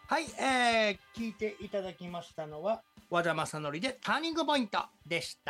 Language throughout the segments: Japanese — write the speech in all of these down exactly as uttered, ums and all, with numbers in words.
はい、えー、聞いていただきましたのは、和田正則でターニングポイントでした。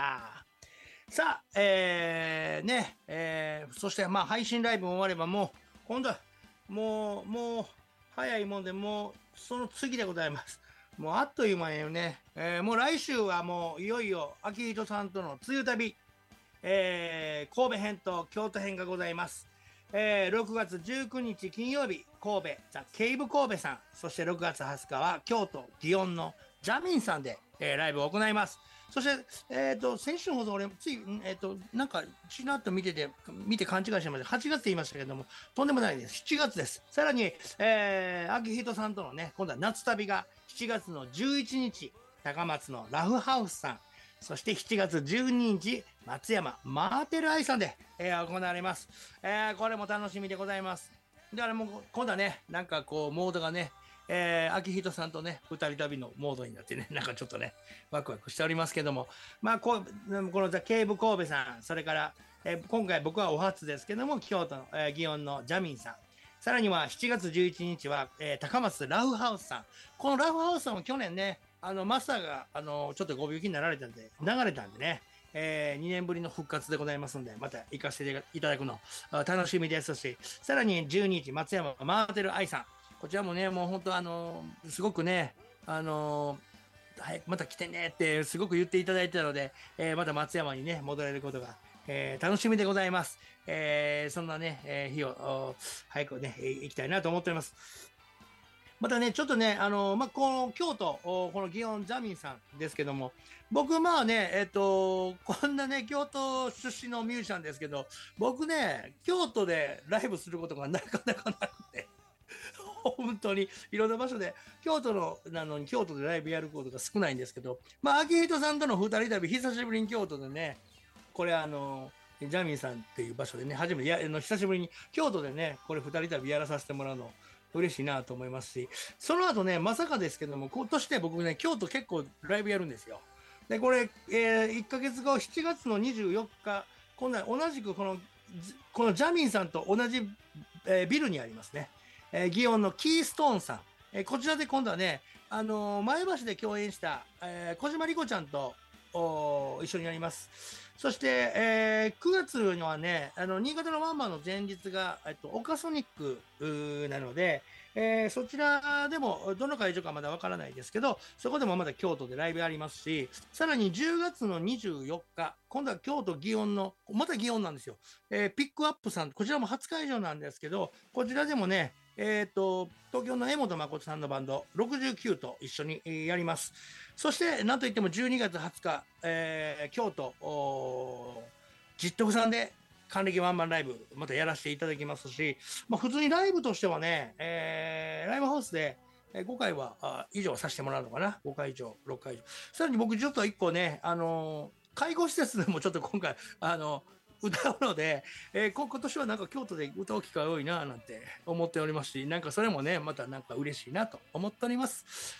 さあ、えー、ね、えー、そしてまあ配信ライブも終わればもう、今度は、もう、もう、早いもんで、もう、その次でございます。もうあっという間にね、えー、もう来週はもういよいよ、秋人さんとの梅雨旅、えー、神戸編と京都編がございます。えー、ろくがつじゅうくにち金曜日、神戸、ザ・ケイブ神戸さん、そしてろくがつはつかは京都、祇園のジャミンさんで、えー、ライブを行います。そして、えっ、ー、と、先週の放送、俺、つい、えっ、ー、と、なんか、ちらっと見てて、見て勘違いしてました。はちがつって言いましたけども、とんでもないです。しちがつです。さらに、えー、秋人さんとのね、今度は夏旅がしちがつのじゅういちにち、高松のラフハウスさん、そしてしちがつじゅうににち、松山マーテル愛さんで、えー、行われます。えー、これも楽しみでございます。だからもう、今度はね、なんかこう、モードがね、えー、秋人さんとね、二人旅のモードになってね、なんかちょっとね、ワクワクしておりますけども、まあ、こう、このザ・ケーブ神戸さん、それから、えー、今回僕はお初ですけども、京都の、えー、祇園のジャミンさん、さらにはしちがつじゅういちにちは、えー、高松ラフハウスさん。このラフハウスさんも去年ね、あの、マスターが、あの、ちょっとご病気になられたんで、流れたんでね、えー、にねんぶりの復活でございますんで、また行かせていただくの、楽しみですし、さらにじゅうににち、松山マーテル愛さん。こちらもね、もう本当あのー、すごくね、あのー、はい、また来てねってすごく言っていただいたので、えー、また松山にね、戻れることが、えー、楽しみでございます。えー、そんなね、えー、日を、早くね、行きたいなと思っております。またね、ちょっとね、あのー、まあ、この京都、この祇園ジャミンさんですけども、僕まあね、えっと、こんなね、京都出身のミュージシャンですけど、僕ね、京都でライブすることがなかなかなくて、本当にいろんな場所で、京都の、なのに京都でライブやることが少ないんですけど、まあ、秋人さんとの二人旅、久しぶりに京都でね、これあの、ジャミンさんっていう場所でね、初めてや、あの久しぶりに京都でね、これ二人旅やらさせてもらうの、嬉しいなと思いますし、その後ね、まさかですけども、今年で僕ね、京都結構ライブやるんですよ。で、これ、えー、いっかげつご、しちがつのにじゅうよっか、今度は同じくこの、このジャミンさんと同じ、えー、ビルにありますね。えー、祇園のキーストーンさん。えー、こちらで今度はね、あのー、前橋で共演した、えー、小島莉子ちゃんと一緒にやります。そして、えー、くがつにはね、あの、新潟のワンマンの前日が、えっと、オカソニックなので、えー、そちらでも、どの会場かまだわからないですけど、そこでもまだ京都でライブありますし、さらにじゅうがつのにじゅうよっか、今度は京都祇園の、また祇園なんですよ。えー、ピックアップさん、こちらも初会場なんですけど、こちらでもね、えっ、ー、と、東京の江本誠さんのバンド、ろくじゅうきゅうと一緒にやります。そして、なんといってもじゅうにがつはつか、えー、京都、ジットフさんで、還暦ワンマンライブ、またやらせていただきますし、まあ、普通にライブとしてはね、えー、ライブハウスで、ごかいは以上させてもらうのかな ?ご 回以上、ろっかい以上。さらに僕ちょっと一個ね、あのー、介護施設でもちょっと今回、あのー、歌うので、えー、今年はなんか京都で歌う機会多いななんて思っておりますし、なんかそれもね、またなんか嬉しいなと思っております。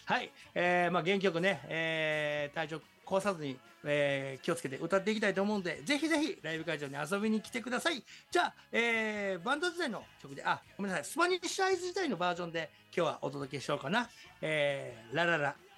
はい。えー、まあ原曲ね、えー、体調壊さずに、えー、気をつけて歌っていきたいと思うんで、ぜひぜひライブ会場に遊びに来てください。じゃあ、えー、バンド時代の曲で、あ、ごめんなさい、スパニッシュアイズ時代のバージョンで今日はお届けしようかな。えー、ラララ。